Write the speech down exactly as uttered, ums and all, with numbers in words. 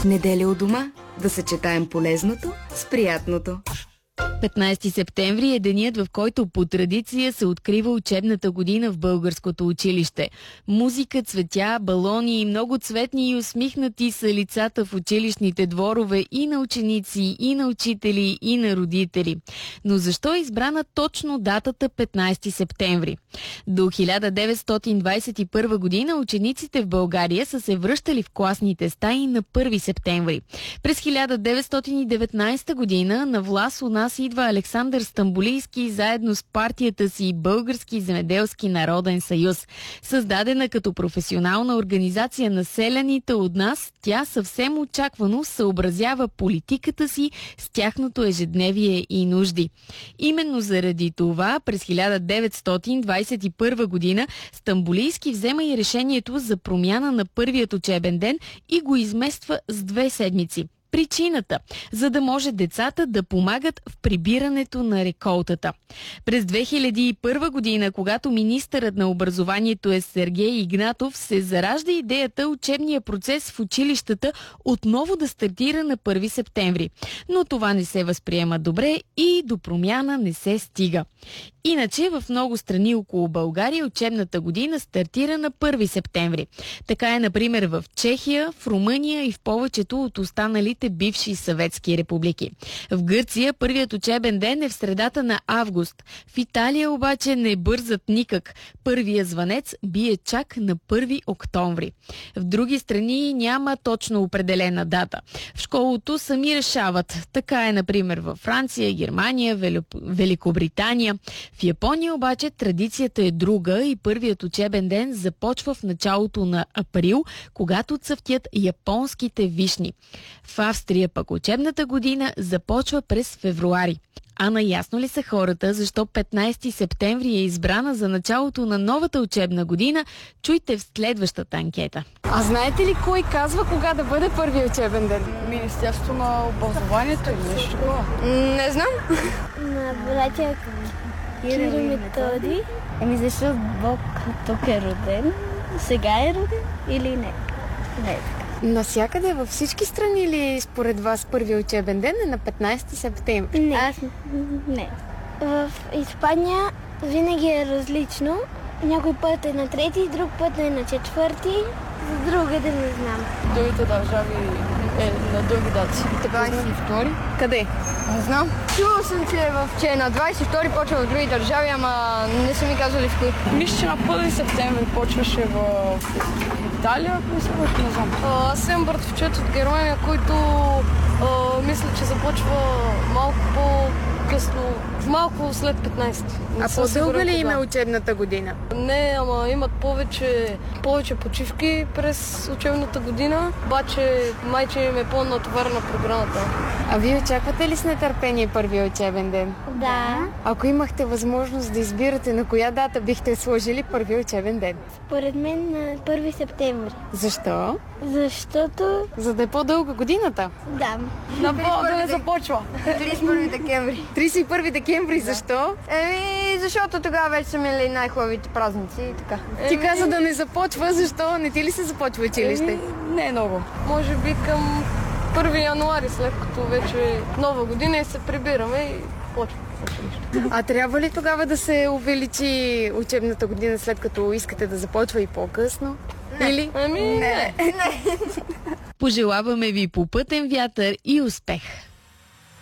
Неделя у дома. Да съчетаем полезното с приятното. петнайсети септември е денят, в който по традиция се открива учебната година в българското училище. Музика, цветя, балони и много цветни и усмихнати са лицата в училищните дворове и на ученици, и на учители, и на родители. Но защо е избрана точно датата петнайсети септември? До хиляда деветстотин двайсет и първа година учениците в България са се връщали в класните стаи на първи септември. През хиляда деветстотин и деветнайсета година на власт у нас идва Александър Стамболийски заедно с партията си Български земеделски народен съюз. Създадена като професионална организация на селяните от нас, тя съвсем очаквано съобразява политиката си с тяхното ежедневие и нужди. Именно заради това през хиляда деветстотин двайсет и първа година Стамболийски взема и решението за промяна на първият учебен ден и го измества с две седмици. Причината, за да може децата да помагат в прибирането на реколтата. През две хиляди и първа година, когато министърът на образованието е Сергей Игнатов, се заражда идеята учебния процес в училищата отново да стартира на първи септември. Но това не се възприема добре и до промяна не се стига. Иначе в много страни около България учебната година стартира на първи септември. Така е, например, в Чехия, в Румъния и в повечето от останалите бивши съветски републики. В Гърция първият учебен ден е в средата на август. В Италия обаче не бързат никак. Първият звънец бие чак на първи октомври. В други страни няма точно определена дата. В школото сами решават. Така е, например, във Франция, Германия, Великобритания. В Япония обаче традицията е друга и първият учебен ден започва в началото на април, когато цъфтят японските вишни. В Австрия пък учебната година започва през февруари. А наясно ли са хората, защо петнайсети септември е избрана за началото на новата учебна година? Чуйте в следващата анкета. А знаете ли кой казва кога да бъде първи учебен ден? Министерство на образованието или нещо такова? Не знам. На братя Кирил и Методи. Еми защото Бог тук е роден. Сега е роден или не? Не е така. Навсякъде във всички страни ли според вас първи учебен ден е на петнайсети септември? Не. Аз не. В Испания винаги е различно. Някой път е на трети, друг път е на четвърти, за друга да не знам. Другите държави е на други дати. двайсет и втори? Къде? Не знам. Чувал съм, че, в, че на двайсет и втори почва в други държави, ама не са ми казали в кои. Мисля, че на първи септември почваше в Италия, ако не знам. Аз съм братовчет от Германия, който а, мисля, че започва малко по-късно, малко след петнайсети. А по-дълга ли има е учебната година? Не, ама имат повече, повече почивки през учебната година, обаче майче им е по-натоварена програмата. А вие очаквате ли с нетърпение първия учебен ден? Да. Ако имахте възможност да избирате на коя дата бихте сложили първия учебен ден? Според мен на първи септември. Защо? Защото... За да е по-дълга годината? Да. На по- да не започва. трийсет и първи декември. трийсет и първи декември, да. Защо? Еми, защото тогава вече са минали най-хубавите празници и така. Ти Еми... каза да не започва, защо? Не ти ли се започва училище? Еми, не е много. Може би към първи януари, след като вече е нова година и се прибираме и почва училище. А трябва ли тогава да се увеличи учебната година, след като искате да започва и по-късно? Не. Или? Ами, не. Пожелаваме ви попътен вятър и успех!